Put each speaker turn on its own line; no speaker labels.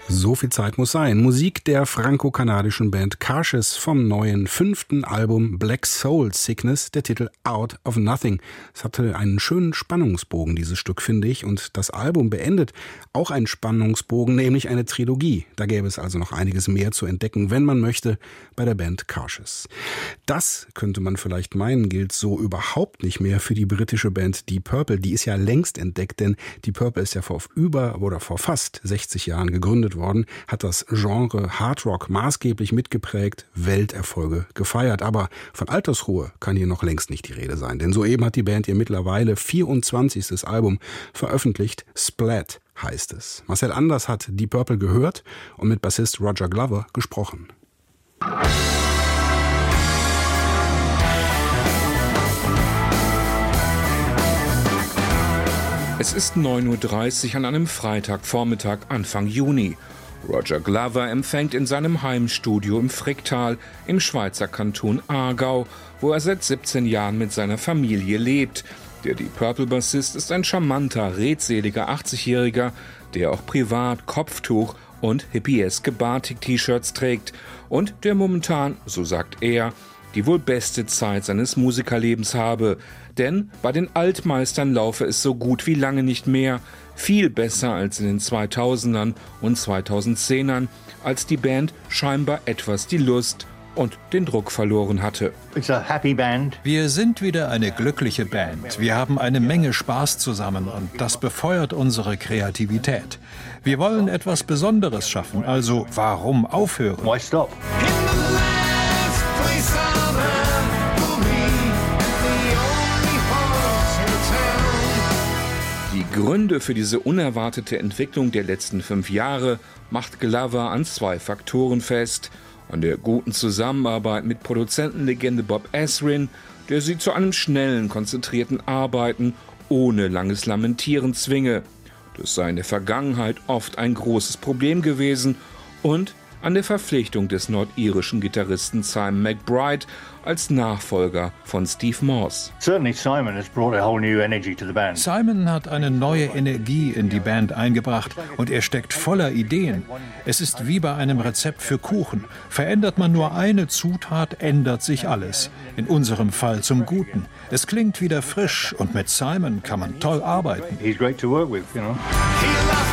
So viel Zeit muss sein. Musik der franco-kanadischen Band Cautious vom neuen 5. Album Black Soul Sickness, der Titel Out of Nothing. Es hatte einen schönen Spannungsbogen, dieses Stück, finde ich. Und das Album beendet auch einen Spannungsbogen, nämlich eine Trilogie. Da gäbe es also noch einiges mehr zu entdecken, wenn man möchte, bei der Band Cautious. Das, könnte man vielleicht meinen, gilt so überhaupt nicht mehr für die britische Band Deep Purple. Die ist ja längst entdeckt, denn Deep Purple ist ja vor fast 60 Jahren gegründet worden, hat das Genre Hard Rock maßgeblich mitgeprägt, Welterfolge gefeiert. Aber von Altersruhe kann hier noch längst nicht die Rede sein, denn soeben hat die Band ihr mittlerweile 24. Album veröffentlicht. Splat heißt es. Marcel Anders hat Deep Purple gehört und mit Bassist Roger Glover gesprochen.
Es ist 9:30 Uhr an einem Freitagvormittag Anfang Juni. Roger Glover empfängt in seinem Heimstudio im Fricktal im Schweizer Kanton Aargau, wo er seit 17 Jahren mit seiner Familie lebt. Der Deep Purple-Bassist ist ein charmanter, redseliger 80-Jähriger, der auch privat Kopftuch und hippieske Batik-T-Shirts trägt und der momentan, so sagt er, die wohl beste Zeit seines Musikerlebens habe. Denn bei den Altmeistern laufe es so gut wie lange nicht mehr. Viel besser als in den 2000ern und 2010ern, als die Band scheinbar etwas die Lust und den Druck verloren hatte.
Wir sind wieder eine glückliche Band. Wir haben eine Menge Spaß zusammen und das befeuert unsere Kreativität. Wir wollen etwas Besonderes schaffen, also warum aufhören?
Why stop?
Die Gründe für diese unerwartete Entwicklung der letzten 5 Jahre macht Glover an 2 Faktoren fest. An der guten Zusammenarbeit mit Produzentenlegende Bob Ezrin, der sie zu einem schnellen, konzentrierten Arbeiten ohne langes Lamentieren zwinge. Das sei in der Vergangenheit oft ein großes Problem gewesen. Und an der Verpflichtung des nordirischen Gitarristen Simon McBride als Nachfolger von Steve Morse.
Simon
Simon hat eine neue Energie in die Band eingebracht und er steckt voller Ideen. Es ist wie bei einem Rezept für Kuchen. Verändert man nur eine Zutat, ändert sich alles. In unserem Fall zum Guten. Es klingt wieder frisch und mit Simon kann man toll arbeiten.
He's great to work with,